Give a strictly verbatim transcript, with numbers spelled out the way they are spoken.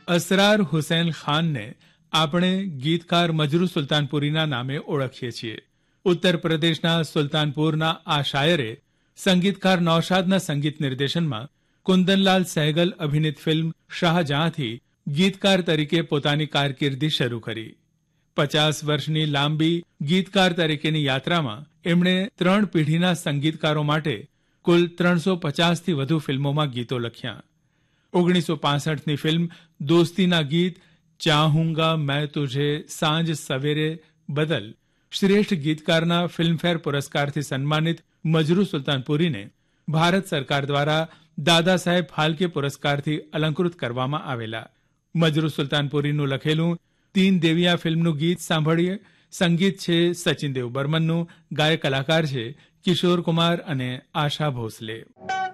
અસરાર હુસૈન ખાનને આપણે ગીતકાર મજરૂ સુલતાનપુરીના નામે ઓળખીએ છીએ. ઉત્તર પ્રદેશના સુલતાનપુરના આ શાયરે સંગીતકાર નૌશાદના સંગીત નિર્દેશનમાં કુંદનલાલ સહેગલ અભિનીત ફિલ્મ શાહજહાંથી ગીતકાર તરીકે પોતાની કારકિર્દી શરૂ કરી. પચાસ વર્ષની લાંબી ગીતકાર તરીકેની યાત્રામાં એમણે ત્રણ પેઢીના સંગીતકારો માટે કુલ ત્રણસો પચાસથી વધુ ફિલ્મોમાં ગીતો લખ્યા. ઓગણીસો પાસઠની ફિલ્મ દોસ્તીના ગીત ચાહુંગા મેં તુઝે સાંજ સવેરે બદલ શ્રેષ્ઠ ગીતકારના ફિલ્મફેર પુરસ્કારથી સન્માનિત મજરૂ સુલતાનપુરીને ભારત સરકાર દ્વારા દાદા સાહેબ ફાલ્કે પુરસ્કારથી અલંકૃત કરવામાં આવેલા. મજરૂ સુલતાનપુરીનું લખેલું તીન દેવિયા ફિલ્મનું ગીત સાંભળીએ. સંગીત છે સચિન દેવ બર્મનનું, ગાયક કલાકાર છે કિશોર કુમાર અને આશા ભોસલે.